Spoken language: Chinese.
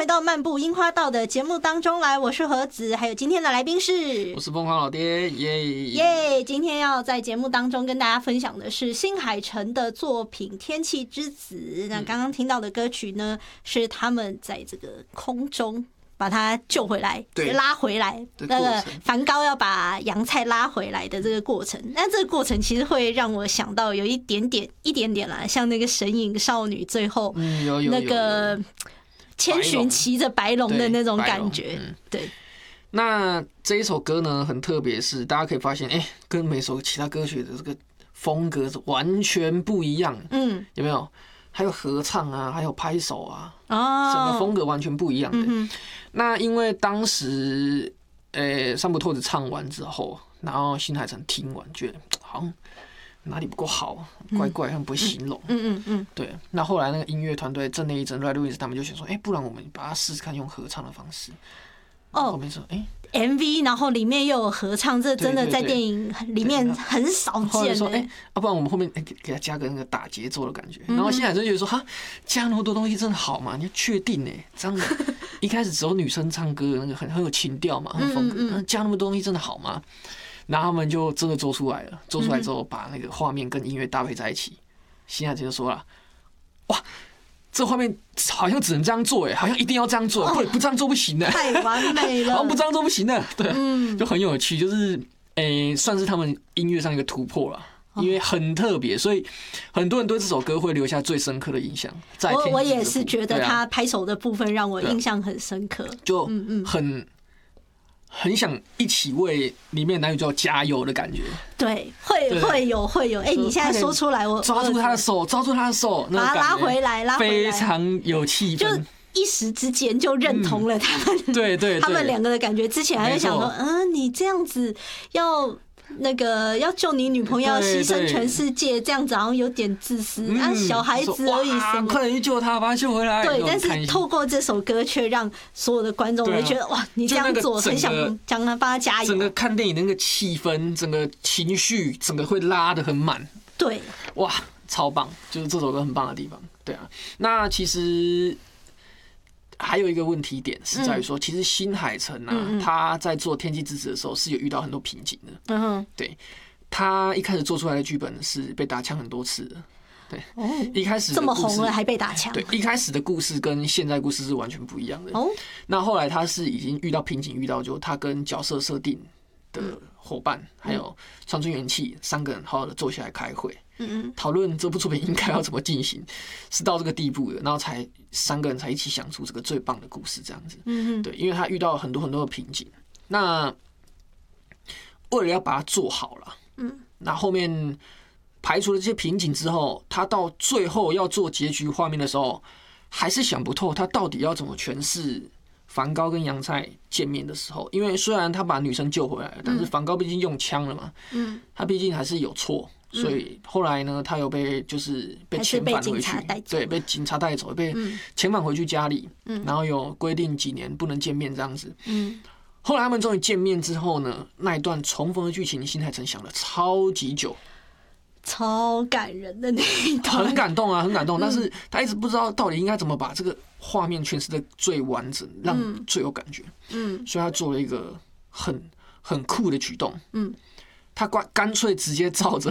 回到漫步樱花道的节目当中来，我是何子，还有今天的来宾是， 我是疯狂老爹，耶耶！今天要在节目当中跟大家分享的是新海诚的作品《天气之子》。那刚刚听到的歌曲呢，是他们在这个空中把他救回来，拉回来，那个梵高要把洋菜拉回来的这个过程。那这个过程其实会让我想到有一点点啦，像那个神隐少女最后那个千寻骑着白龙的那种感觉。对， 那这一首歌呢，很特别，是大家可以发现，跟每首其他歌曲的这个风格是完全不一样。有没有？还有合唱啊，还有拍手啊，整个风格完全不一样的。那因为当时，山本透子唱完之后，然后新海诚听完，觉得好像哪里不够好，怪怪，他们不会形容。对。那后来那个音乐团队正内一真、Red Wings 他们就想说，不然我们把它试试看用合唱的方式。后面说 MV， 然后里面又有合唱，这真的在电影里面很少见。 说不然我们后面给他加个那个打节奏的感觉。然后新海诚就觉得说，哈，加那么多东西真的好吗？你要确定这样的。一开始只有女生唱歌，那个很有情调嘛，很风格。加那么多东西真的好吗？然后他们就真的做出来了。做出来之后，把那个画面跟音乐搭配在一起。新海诚就说了，哇！这画面好像只能这样做，好像一定要这样做，不这样做不行的， 太完美了， 好像不这样做不行的，对，就很有趣，就是算是他们音乐上一个突破了，因为很特别，所以很多人对这首歌会留下最深刻的印象。 我也是觉得他拍手的部分让我印象很深刻， 就很想一起为里面男女主角加油的感觉。 对，会有。你现在说出来，我抓住他的手， 把他拉回来， 非常有气氛。 就一时之间就认同了他们， 对， 他们两个的感觉。之前还在想说，你这样子要救你女朋友，要牺牲全世界，这样子好像有点自私。小孩子而已，什么？ 快点去救他，把他救回来。 对，但是透过这首歌，却让所有的观众都觉得，哇，你这样做，很想帮他加油。 整个看电影的那个气氛，整个情绪，整个会拉得很满。 对， 哇，超棒！就是这首歌很棒的地方。对啊，那其实还有一个问题点是在于说，其实新海诚啊，他在做《天气之子》的时候是有遇到很多瓶颈的。对，他一开始做出来的剧本是被打枪很多次的。对，一开始这么红了还被打枪。 对，一开始的故事跟现在故事是完全不一样的。那后来他是已经遇到瓶颈，遇到就他跟角色设定的伙伴还有川村元气3个人好好的坐下来开会。讨论这部作品应该要怎么进行，是到这个地步的，然后才3个人才一起想出这个最棒的故事，这样子。对，因为他遇到很多的瓶颈，那为了要把它做好了，那后面排除了这些瓶颈之后，他到最后要做结局画面的时候，还是想不透他到底要怎么诠释梵高跟洋菜见面的时候，因为虽然他把女生救回来了，但是梵高毕竟用枪了嘛，他毕竟还是有错。所以后来呢，他有被遣返回去，对，被警察带走，被遣返回去家里，然后有规定几年不能见面这样子。后来他们终于见面之后呢，那一段重逢的剧情，新海诚想了超级久， 超感人的那一段， 很感动啊，很感动。但是他一直不知道到底应该怎么把这个画面诠释的最完整，让最有感觉。所以他做了一个很酷的举动。他干脆直接照着